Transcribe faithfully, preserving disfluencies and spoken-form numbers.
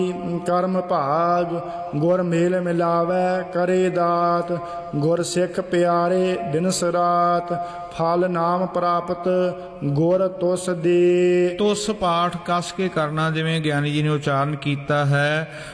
ਕਰਮ ਭਾਗ ਗੁਰ ਮੇਲ ਮਿਲਾਵੈ ਕਰੇ ਦਾਤ, ਗੁਰ ਸਿੱਖ ਪਿਆਰੇ ਦਿਨਸ ਰਾਤ, ਫਲ ਨਾਮ ਪ੍ਰਾਪਤ ਗੁਰ ਤੁਸ ਦੇ। ਤੁਸ ਪਾਠ ਕਸ ਕੇ ਕਰਨਾ, ਜਿਵੇਂ ਗਿਆਨੀ ਜੀ ਨੇ ਉਚਾਰਨ ਕੀਤਾ ਹੈ।